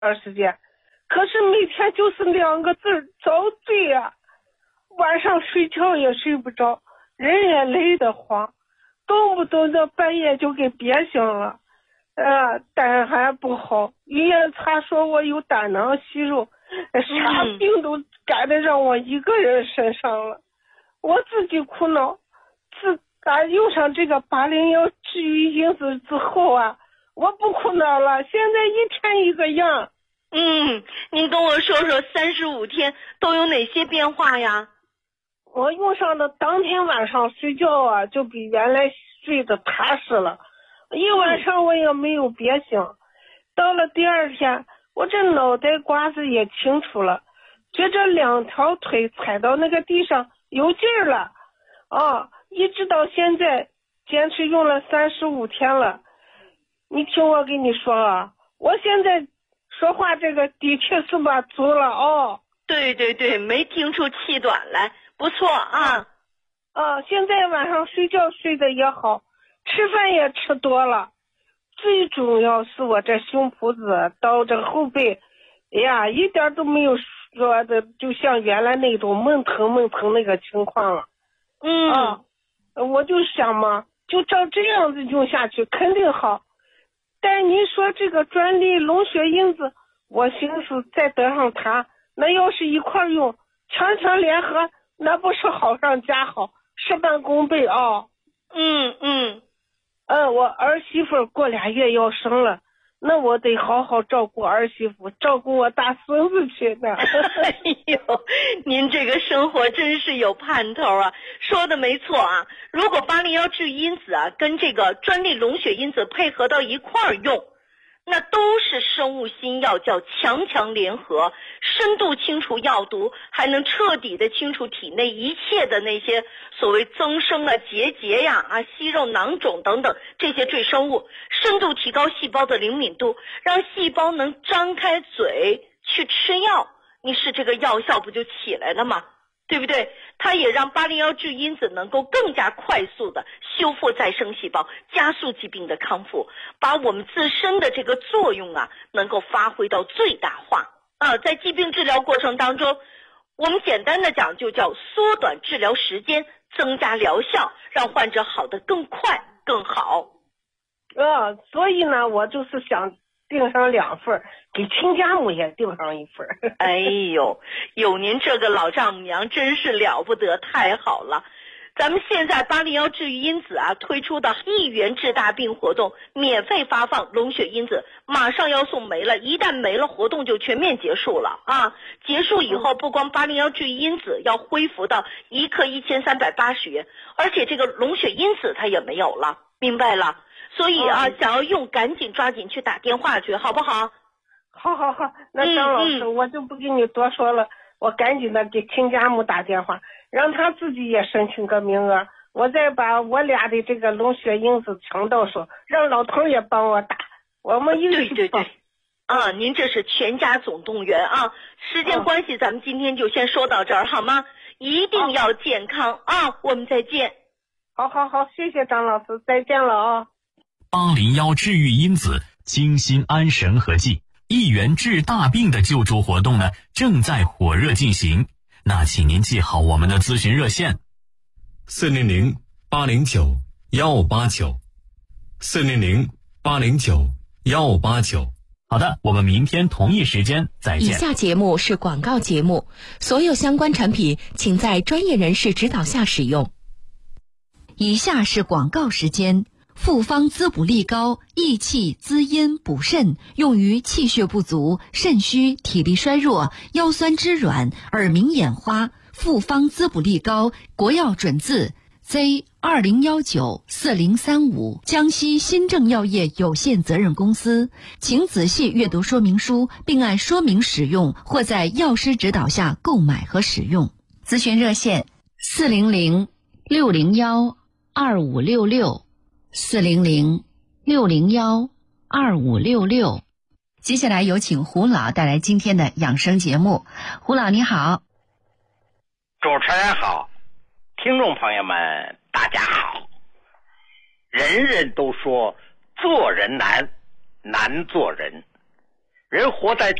时间，可是每天就是2个字遭罪啊，晚上睡觉也睡不着，人也累得慌，动不动的半夜就给憋醒了，胆还不好，医院查说我有胆囊息肉，啥病都赶得让我一个人身上了，我自己苦恼。自打用上这个801治愈因子之后啊，我不苦恼了，现在一天一个样。 您跟我说说35天都有哪些变化呀？ 我用上的当天晚上睡觉啊，就比原来睡得踏实了，一晚上我也没有憋醒。到了第二天，我这脑袋瓜子也清楚了，觉着2条腿踩到那个地上有劲儿了。一直到现在坚持用了35天了。你听我跟你说啊，我现在说话这个底气是吧足了哦。 对，没听出气短来，不错啊。 现在晚上睡觉睡得也好，吃饭也吃多了，最重要是我这胸脯子到这后背，一点都没有说的就像原来那种闷疼那个情况了。我就想嘛，就照这样子用下去肯定好。但您说这个专利龙血因子，我寻思再得上它，那要是一块用，强联合，那不是好上加好，事半功倍啊。我儿媳妇过2月要生了，那我得好好照顾儿媳妇，照顾我大孙子去呢。 您这个生活真是有盼头啊，说的没错啊。如果801治愈因子啊跟这个专利龙血因子配合到一块儿用，那都是生物新药，叫强联合，深度清除药毒，还能彻底的清除体内一切的那些所谓增生啊、结节呀、息肉囊肿等等这些赘生物，深度提高细胞的灵敏度，让细胞能张开嘴去吃药，你是这个药效不就起来了吗？对不对？它也让801治愈因子能够更加快速的修复再生细胞，加速疾病的康复，把我们自身的这个作用啊能够发挥到最大化。在疾病治疗过程当中，我们简单的讲就叫缩短治疗时间，增加疗效，让患者好得更快更好。 所以呢，我就是想订上2份，给亲家母也订上1份。 哎呦，有您这个老丈母娘真是了不得，太好了。咱们现在801治愈因子啊推出的1元治大病活动，免费发放龙血因子，马上要送没了，一旦没了活动就全面结束了啊！结束以后，不光801治愈因子要恢复到1克1380元，而且这个龙血因子它也没有了，明白了？所以想要用赶紧抓紧去打电话去，好不好？ 好，那张老师，我就不跟你多说了，我赶紧的给亲家母打电话，让他自己也申请个名额，我再把我俩的这个龙血因子抢到手，让老头也帮我打，我们一起去帮。 对，您这是全家总动员啊！时间关系，咱们今天就先说到这儿好吗？一定要健康啊！我们再见。 好，谢谢张老师，再见了啊 ！801治愈因子精心安神和剂1元治大病的救助活动呢，正在火热进行。那请您记好我们的咨询热线：400-809-1589，400-809-1589。好的，我们明天同一时间再见。 以下节目是广告节目，所有相关产品请在专业人士指导下使用。 以下是广告时间。复方滋补力高，益气滋阴补肾，用于气血不足、肾虚、体力衰弱、腰酸肢软、耳鸣眼花。复方滋补力高，国药准字 Z20194035，江西新正药业有限责任公司。请仔细阅读说明书，并按说明使用，或在药师指导下购买和使用。咨询热线400-601-2566，400-601-2566。接下来有请胡老带来今天的养生节目。胡老你好。 主持人好，听众朋友们大家好。人人都说做人难，难做人。 人活在